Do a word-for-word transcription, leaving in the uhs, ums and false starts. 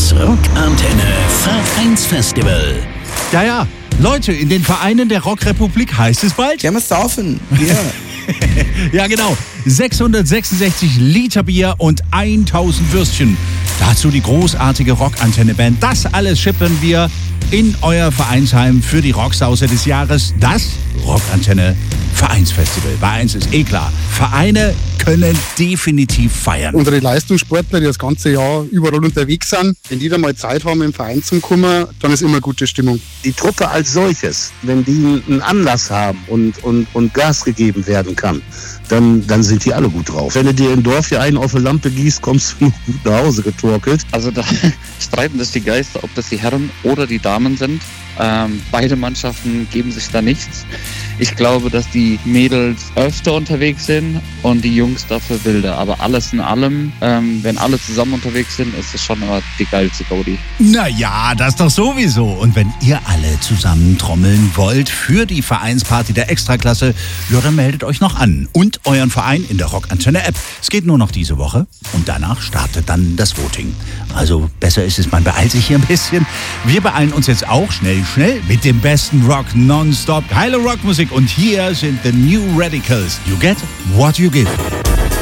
Das Rockantenne Vereinsfestival. Ja, ja. Leute, in den Vereinen der Rockrepublik heißt es bald. Ja, wir saufen. Ja. Ja, genau. sechshundertsechsundsechzig Liter Bier und tausend Würstchen. Dazu die großartige Rockantenne-Band. Das alles schippern wir in euer Vereinsheim für die Rocksause des Jahres. Das Rockantenne Vereinsfestival. Bei eins ist eh klar, Vereine können definitiv feiern. Unsere Leistungssportler, die das ganze Jahr überall unterwegs sind, wenn die da mal Zeit haben, im Verein zu kommen, dann ist immer gute Stimmung. Die Truppe als solches, wenn die einen Anlass haben und, und, und Gas gegeben werden kann, dann, dann sind die alle gut drauf. Wenn du dir im Dorf hier einen auf eine Lampe gießt, kommst du gut nach Hause getorkelt. Also da streiten sich die Geister, ob das die Herren oder die Damen sind. Ähm, beide Mannschaften geben sich da nichts. Ich glaube, dass die Mädels öfter unterwegs sind und die Jungs dafür wilder. Aber alles in allem, ähm, wenn alle zusammen unterwegs sind, ist es schon immer die geilste Gaudi. Naja, das doch sowieso. Und wenn ihr alle zusammen trommeln wollt für die Vereinsparty der Extraklasse, ja, dann meldet euch noch an. Und euren Verein in der Rockantenne-App. Es geht nur noch diese Woche und danach startet dann das Voting. Also besser ist es, man beeilt sich hier ein bisschen. Wir beeilen uns jetzt auch schnell, schnell mit dem besten Rock nonstop. Geile Rockmusik und hier sind The New Radicals. You get what you give.